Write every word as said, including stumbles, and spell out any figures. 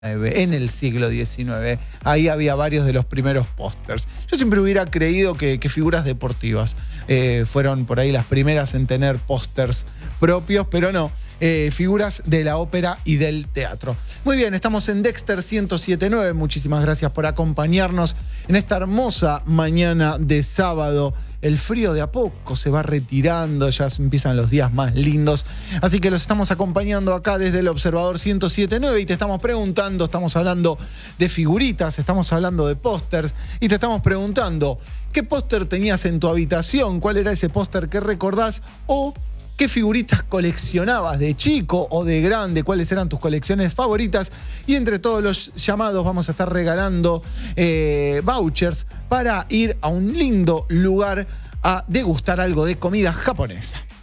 en el siglo diecinueve. Ahí había varios de los primeros pósters. Yo siempre hubiera creído que, que figuras deportivas eh, fueron por ahí las primeras en tener pósters propios, pero no. Eh, figuras de la ópera y del teatro. Muy bien, estamos en Dexter ciento siete punto nueve. Muchísimas gracias por acompañarnos en esta hermosa mañana de sábado. El frío de a poco se va retirando, ya empiezan los días más lindos. Así que los estamos acompañando acá desde el Observador ciento siete punto nueve y te estamos preguntando, estamos hablando de figuritas, estamos hablando de pósters y te estamos preguntando, ¿qué póster tenías en tu habitación? ¿Cuál era ese póster que recordás? O ¿qué figuritas coleccionabas de chico o de grande? ¿Cuáles eran tus colecciones favoritas? Y entre todos los llamados vamos a estar regalando eh, vouchers para ir a un lindo lugar a degustar algo de comida japonesa.